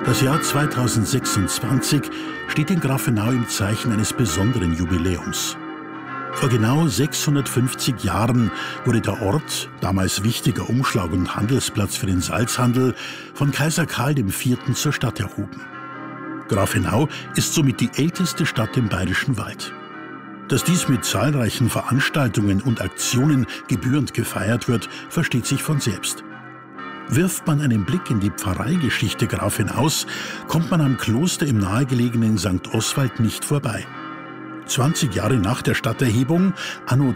Das Jahr 2026 steht in Grafenau im Zeichen eines besonderen Jubiläums. Vor genau 650 Jahren wurde der Ort, damals wichtiger Umschlag- und Handelsplatz für den Salzhandel, von Kaiser Karl IV. Zur Stadt erhoben. Grafenau ist somit die älteste Stadt im Bayerischen Wald. Dass dies mit zahlreichen Veranstaltungen und Aktionen gebührend gefeiert wird, versteht sich von selbst. Wirft man einen Blick in die Pfarreigeschichte Grafenaus, kommt man am Kloster im nahegelegenen St. Oswald nicht vorbei. 20 Jahre nach der Stadterhebung, anno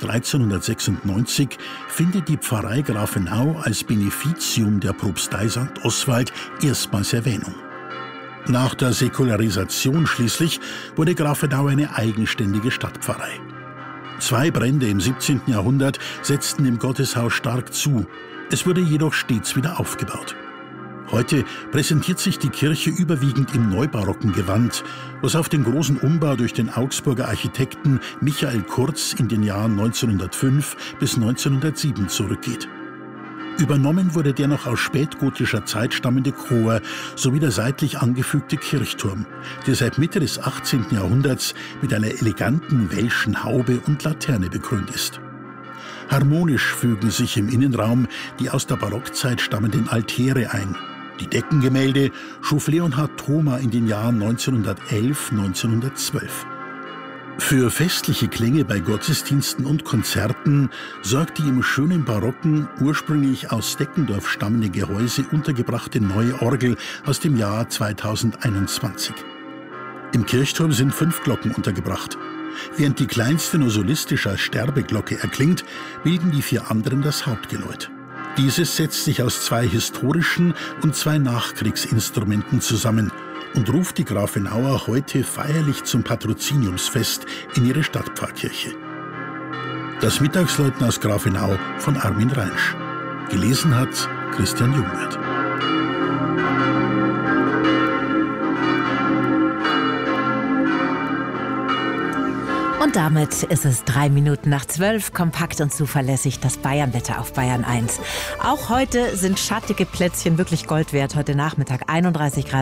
1396, findet die Pfarrei Grafenau als Beneficium der Propstei St. Oswald erstmals Erwähnung. Nach der Säkularisation schließlich wurde Grafenau eine eigenständige Stadtpfarrei. 2 Brände im 17. Jahrhundert setzten dem Gotteshaus stark zu. Es wurde jedoch stets wieder aufgebaut. Heute präsentiert sich die Kirche überwiegend im neubarocken Gewand, was auf den großen Umbau durch den Augsburger Architekten Michael Kurz in den Jahren 1905 bis 1907 zurückgeht. Übernommen wurde der noch aus spätgotischer Zeit stammende Chor sowie der seitlich angefügte Kirchturm, der seit Mitte des 18. Jahrhunderts mit einer eleganten welschen Haube und Laterne bekrönt ist. Harmonisch fügen sich im Innenraum die aus der Barockzeit stammenden Altäre ein. Die Deckengemälde schuf Leonhard Thoma in den Jahren 1911–1912. Für festliche Klänge bei Gottesdiensten und Konzerten sorgt die im schönen barocken, ursprünglich aus Deckendorf stammende Gehäuse untergebrachte neue Orgel aus dem Jahr 2021. Im Kirchturm sind 5 Glocken untergebracht. Während die kleinste nur solistisch als Sterbeglocke erklingt, bilden die 4 anderen das Hauptgeläut. Dieses setzt sich aus 2 historischen und 2 Nachkriegsinstrumenten zusammen und ruft die Grafenauer heute feierlich zum Patroziniumsfest in ihre Stadtpfarrkirche. Das Mittagsläuten aus Grafenau von Armin Reinsch. Gelesen hat Christian Jungwirth. Und damit ist es 3:03, kompakt und zuverlässig das Bayernwetter auf Bayern 1. Auch heute sind schattige Plätzchen wirklich Gold wert. Heute Nachmittag 31 Grad.